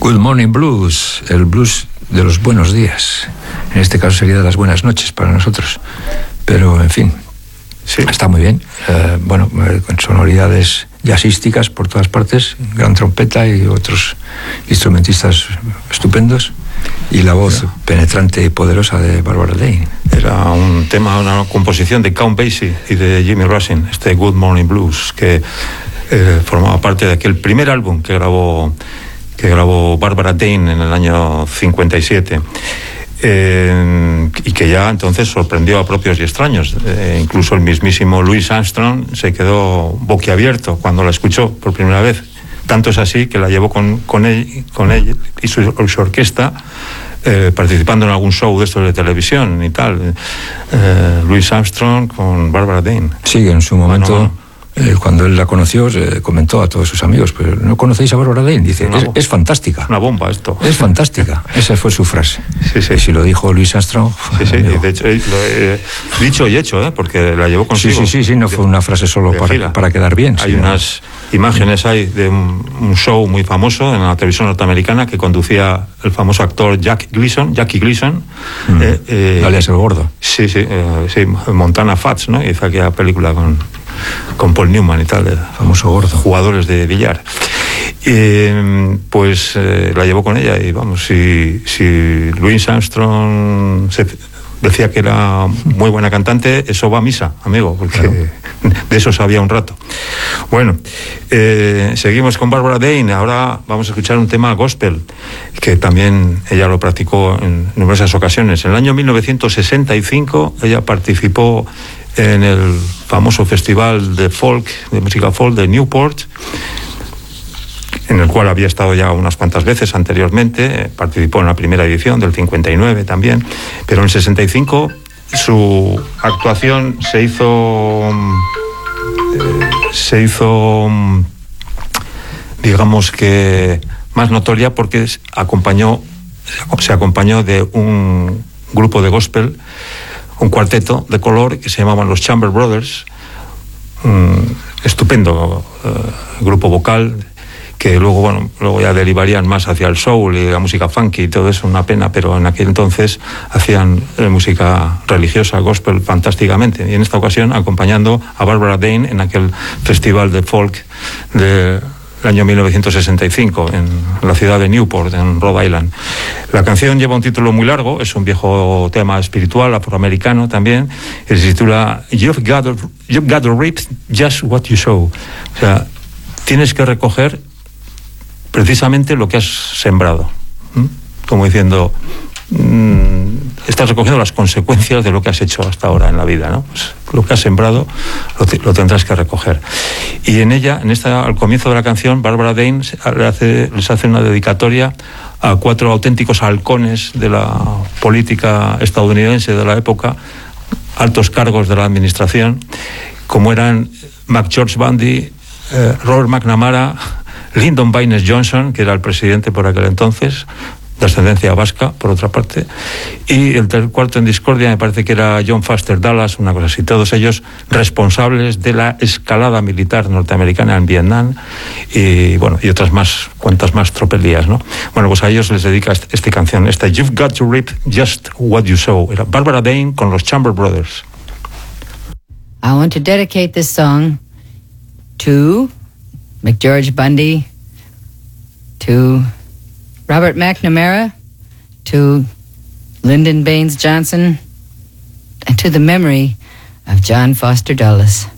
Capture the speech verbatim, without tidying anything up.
Good Morning Blues, el blues de los buenos días. En este caso sería de las buenas noches para nosotros. Pero, en fin, sí, está muy bien. Eh, bueno, eh, con sonoridades jazzísticas por todas partes, gran trompeta y otros instrumentistas estupendos, y la voz yeah. penetrante y poderosa de Barbara Dane. Era un tema, una composición de Count Basie y de Jimmy Rushing, este Good Morning Blues, que eh, formaba parte de aquel primer álbum que grabó que grabó Barbara Dane en el año cincuenta y siete, eh, y que ya entonces sorprendió a propios y extraños. Eh, incluso el mismísimo Louis Armstrong se quedó boquiabierto cuando la escuchó por primera vez. Tanto es así que la llevó con, con él, con él y su, su orquesta, eh, participando en algún show de estos de televisión y tal. Eh, Louis Armstrong con Barbara Dane. Sí, en su momento... Bueno, bueno. Eh, cuando él la conoció, eh, comentó a todos sus amigos, pero ¿no conocéis a Barbara Dane? Dice, es, es fantástica. Una bomba esto. Es fantástica. Esa fue su frase. Sí, sí. Y si lo dijo Louis Armstrong... Sí, sí, y de hecho, eh, lo he dicho y hecho, ¿eh? Porque la llevó consigo. Sí, sí, sí, sí, no fue una frase solo para, para quedar bien. Hay sí, unas ¿no? imágenes ahí de un, un show muy famoso en la televisión norteamericana que conducía el famoso actor Jack Gleason, Jackie Gleason. Mm. Eh, eh, alias el gordo. Sí, sí, eh, sí, Montana Fats, ¿no? Hizo aquella película con... con Paul Newman y tal, de famoso gordo, jugadores de billar. Eh, pues eh, la llevó con ella y vamos, si, si Louis Armstrong se decía que era muy buena cantante, eso va a misa, amigo, porque claro. de eso sabía un rato. Bueno, eh, seguimos con Barbara Dane. Ahora vamos a escuchar un tema gospel que también ella lo practicó en numerosas ocasiones. En el año mil novecientos sesenta y cinco ella participó en el famoso festival de folk, de música folk de Newport, en el cual había estado ya unas cuantas veces anteriormente. Participó en la primera edición del cincuenta y nueve también, pero en el sesenta y cinco su actuación se hizo eh, se hizo digamos que más notoria porque acompañó se acompañó de un grupo de gospel, un cuarteto de color que se llamaban los Chamber Brothers, un estupendo uh, grupo vocal que luego, bueno, luego ya derivarían más hacia el soul y la música funky y todo eso, una pena, pero en aquel entonces hacían eh, música religiosa, gospel, fantásticamente, y en esta ocasión acompañando a Barbara Dane en aquel festival de folk del año mil novecientos sesenta y cinco en la ciudad de Newport, en Rhode Island. La canción lleva un título muy largo, es un viejo tema espiritual afroamericano también, y se titula You've got to, you've got to reap just what you sow. O sea, tienes que recoger precisamente lo que has sembrado. ¿Mm? Como diciendo, mmm, estás recogiendo las consecuencias de lo que has hecho hasta ahora en la vida, ¿no? Pues lo que has sembrado lo, te, lo tendrás que recoger. Y en ella, en esta, al comienzo de la canción, Barbara Dane le hace, les hace una dedicatoria a cuatro auténticos halcones de la política estadounidense de la época, altos cargos de la administración, como eran McGeorge Bundy, eh, Robert McNamara, Lyndon Baines Johnson, que era el presidente por aquel entonces, de ascendencia vasca, por otra parte, y el cuarto en discordia me parece que era John Foster Dulles, una cosa así. Todos ellos responsables de la escalada militar norteamericana en Vietnam y, bueno, y otras más, cuantas más tropelías, ¿no? Bueno, pues a ellos les dedica esta, esta canción, esta You've Got to Reap Just What You Sow. Era Barbara Dane con los Chamber Brothers. I want to dedicate this song to McGeorge Bundy, to Robert McNamara, to Lyndon Baines Johnson, and to the memory of John Foster Dulles.